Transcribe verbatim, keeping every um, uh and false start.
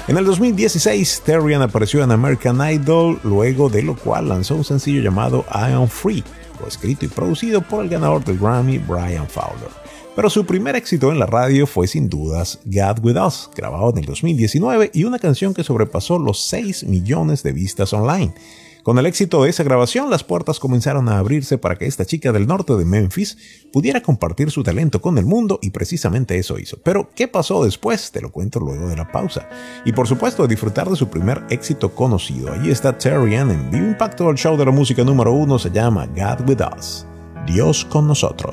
En el dos mil dieciséis, Terrian apareció en American Idol, luego de lo cual lanzó un sencillo llamado I Am Free, coescrito y producido por el ganador del Grammy, Bryan Fowler. Pero su primer éxito en la radio fue sin dudas God With Us, grabado en el dos mil diecinueve y una canción que sobrepasó los seis millones de vistas online. Con el éxito de esa grabación, las puertas comenzaron a abrirse para que esta chica del norte de Memphis pudiera compartir su talento con el mundo y precisamente eso hizo. Pero, ¿qué pasó después? Te lo cuento luego de la pausa. Y por supuesto, de disfrutar de su primer éxito conocido. Allí está Terrian en Vivo Impacto, el show de la música número uno se llama God With Us, Dios con nosotros.